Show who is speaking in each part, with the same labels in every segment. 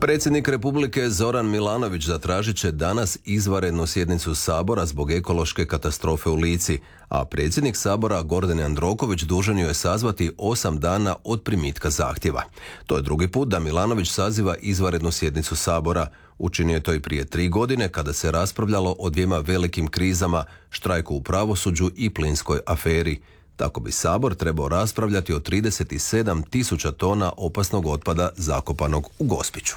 Speaker 1: Predsjednik Republike Zoran Milanović zatražit će danas izvanrednu sjednicu Sabora zbog ekološke katastrofe u Lici, a predsjednik Sabora Gordan Jandroković dužan ju je sazvati 8 dana od primitka zahtjeva. To je drugi put da Milanović saziva izvanrednu sjednicu Sabora. Učinio je to i prije 3 godine kada se raspravljalo o 2 velikim krizama, štrajku u pravosuđu i plinskoj aferi. Tako bi Sabor trebao raspravljati o 37.000 tona opasnog otpada zakopanog u Gospiću.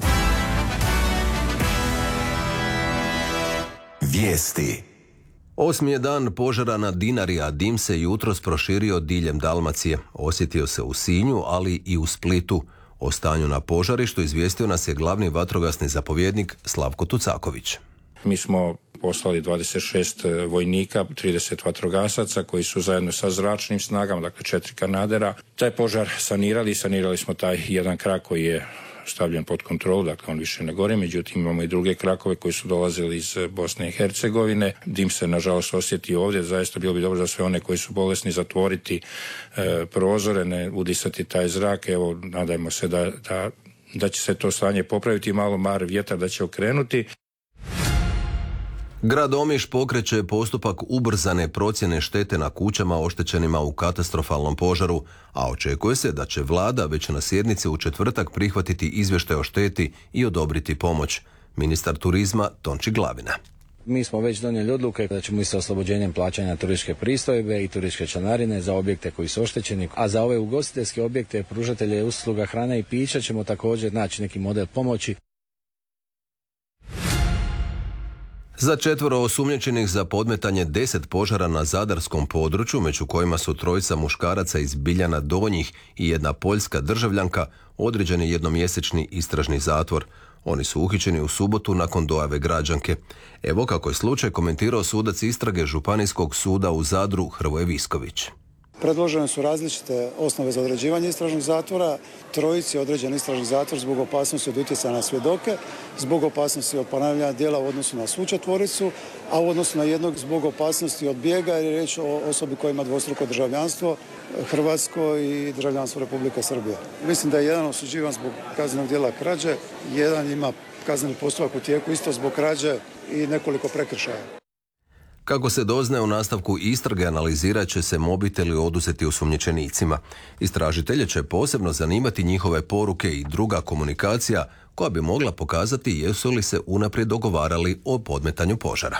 Speaker 2: Vijesti.
Speaker 1: 8. je dan požara na Dinari, a dim se jutros proširio diljem Dalmacije. Osjetio se u Sinju, ali i u Splitu. O stanju na požarištu izvijestio nas je glavni vatrogasni zapovjednik Slavko Tucaković.
Speaker 3: Mi smo poslali 26 vojnika, 30 vatrogasaca koji su zajedno sa zračnim snagama, dakle 4 kanadera, taj požar sanirali smo taj jedan krak koji je stavljen pod kontrolu, dakle on više ne gori, međutim imamo i druge krakove koji su dolazili iz Bosne i Hercegovine. Dim se nažalost osjeti ovdje, zaista bilo bi dobro za sve one koji su bolesni zatvoriti prozore, ne udisati taj zrak. Evo, nadajmo se da će se to stanje popraviti, malo vjetar da će okrenuti.
Speaker 1: Grad Omiš pokreće postupak ubrzane procjene štete na kućama oštećenima u katastrofalnom požaru, a očekuje se da će vlada već na sjednici u četvrtak prihvatiti izvještaj o šteti i odobriti pomoć. Ministar turizma Tonči Glavina.
Speaker 4: Mi smo već donijeli odluke da ćemo i sa oslobođenjem plaćanja turističke pristojbe i turističke članarine za objekte koji su oštećeni, a za ove ugostiteljske objekte pružatelje usluga hrane i pića ćemo također naći neki model pomoći.
Speaker 1: Za 4 osumnjičenih za podmetanje 10 požara na zadarskom području, među kojima su 3 muškaraca iz Biljana Donjih i 1 poljska državljanka, određen je jednomjesečni istražni zatvor. Oni su uhićeni u subotu nakon dojave građanke. Evo kako je slučaj komentirao sudac istrage Županijskog suda u Zadru Hrvoje Visković.
Speaker 5: Predložene su različite osnove za određivanje istražnog zatvora. 3 je određen istražni zatvor zbog opasnosti od utjecaja na svjedoke, zbog opasnosti od ponavljanja djela u odnosu na svu 4, a u odnosu na 1 zbog opasnosti od bijega, jer je riječ o osobi koja ima dvostruko državljanstvo, hrvatsko i državljanstvo Republike Srbije. Mislim da je 1 osuđivan zbog kaznenog djela krađe, 1 ima kazneni postupak u tijeku isto zbog krađe i nekoliko prekršaja.
Speaker 1: Kako se doznaje, u nastavku istrage analizirat će se mobiteli oduzeti osumnjičenicima. Istražitelje će posebno zanimati njihove poruke i druga komunikacija koja bi mogla pokazati jesu li se unaprijed dogovarali o podmetanju požara.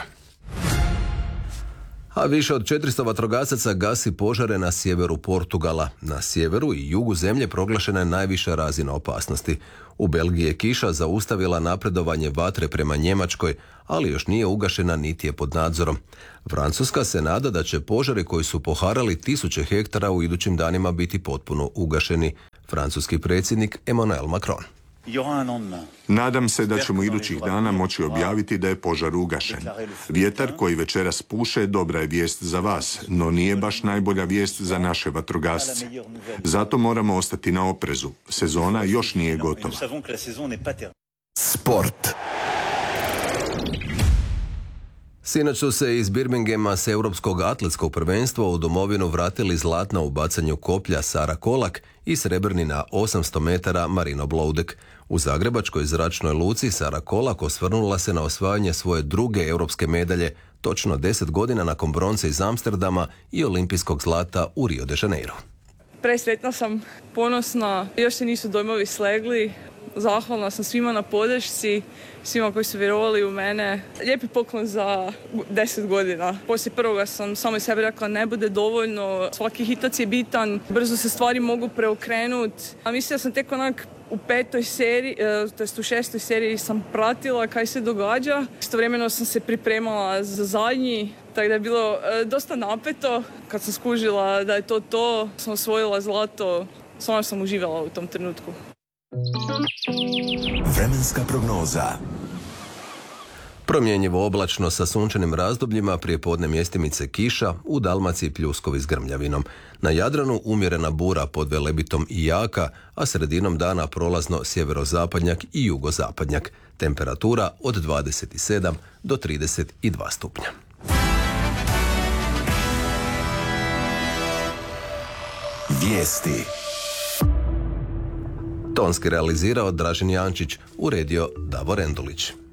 Speaker 1: A više od 400 vatrogasaca gasi požare na sjeveru Portugala. Na sjeveru i jugu zemlje proglašena je najviša razina opasnosti. U Belgiji je kiša zaustavila napredovanje vatre prema Njemačkoj, ali još nije ugašena niti je pod nadzorom. Francuska se nada da će požari koji su poharali 1000 hektara u idućim danima biti potpuno ugašeni. Francuski predsjednik Emmanuel Macron.
Speaker 6: Nadam se da ćemo idućih dana moći objaviti da je požar ugašen. Vjetar koji večeras puše dobra je vijest za vas, no nije baš najbolja vijest za naše vatrogasce. Zato moramo ostati na oprezu. Sezona još nije gotova.
Speaker 2: Sport.
Speaker 1: Sinoć su se iz Birminghama s Europskog atletskog prvenstva u domovinu vratili zlatna u bacanju koplja Sara Kolak i srebrni na 800 metara Marino Bloudek. U zagrebačkoj zračnoj luci Sara Kolak osvrnula se na osvajanje svoje druge europske medalje, točno 10 godina nakon bronce iz Amsterdama i olimpijskog zlata u Rio de Janeiro.
Speaker 7: Presretna sam, ponosna, još se nisu dojmovi slegli. Zahvalna sam svima na podršci, svima koji su vjerovali u mene. Lijepi poklon za 10 godina. Poslije prvoga sam samo sebe rekla ne bude dovoljno, svaki hitac je bitan, brzo se stvari mogu preokrenuti. A mislim da sam tek onak u 5. seriji, to jest u 6. seriji sam pratila kaj se događa. Istovremeno sam se pripremala za zadnji, tako da je bilo dosta napeto. Kad sam skužila da je to, sam osvojila zlato, stvarno sam uživala u tom trenutku.
Speaker 2: Vremenska prognoza.
Speaker 1: Promjenjivo oblačno sa sunčanim razdobljima, prijepodne mjestimice kiša, u Dalmaciji pljuskovi s grmljavinom. Na Jadranu umjerena bura pod Velebitom i jaka, a sredinom dana prolazno sjeverozapadnjak i jugozapadnjak. Temperatura od 27 do 32 stupnja.
Speaker 2: Vijesti.
Speaker 1: Tonski realizirao Dražen Jančić, uredio Davor Endulić.